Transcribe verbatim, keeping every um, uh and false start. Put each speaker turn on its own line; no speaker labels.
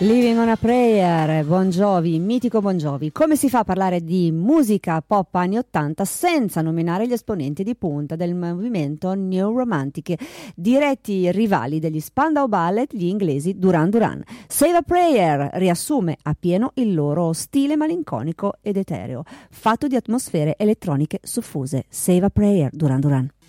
Living on a Prayer, Bon Jovi, mitico Bon Jovi. Come si fa a parlare di musica pop anni ottanta senza nominare gli esponenti di punta del movimento New Romantic, diretti rivali degli Spandau Ballet, gli inglesi Duran Duran. Save a Prayer riassume appieno il loro stile malinconico ed etereo, fatto di atmosfere elettroniche soffuse. Save a Prayer, Duran Duran.